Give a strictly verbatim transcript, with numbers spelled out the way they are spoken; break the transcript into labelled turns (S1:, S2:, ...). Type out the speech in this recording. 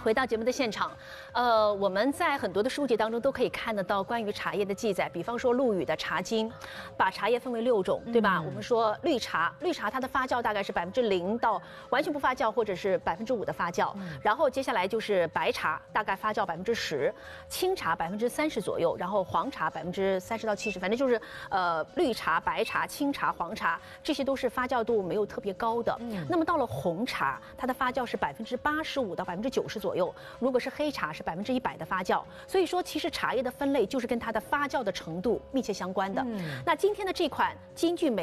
S1: 回到节目的现场，呃，我们在很多的书籍当中都可以看得到关于茶叶的记载，比方说陆羽的《茶经》，把茶叶分为六种，对吧？嗯、我们说绿茶，绿茶它的发酵大概是百分之零到完全不发酵，或者是百分之五的发酵。嗯、然后接下来就是白茶，大概发酵百分之十，青茶百分之三十左右，然后黄茶百分之三十到七十，反正就是呃绿茶、白茶、青茶、黄茶，这些都是发酵度没有特别高的。嗯、那么到了红茶，它的发酵是百分之八十五到百分之九十左右。如果是黑茶是百分之一百的发酵，所以说其实茶叶的分类就是跟它的发酵的程度密切相关的。嗯、那今天的这款金骏眉